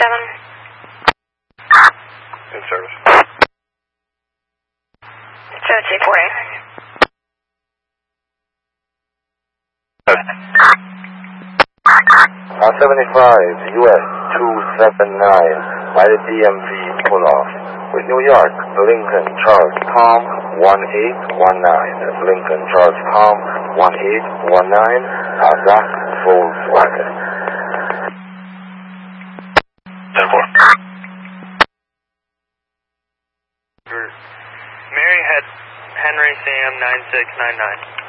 In service. 240. 75 US 279 by the DMV pull off with New York, Lincoln Charles Palm 1819. Lincoln Charles Palm 1819. Dock Volkswagen. 10-4. Mary had Henry Sam 9699.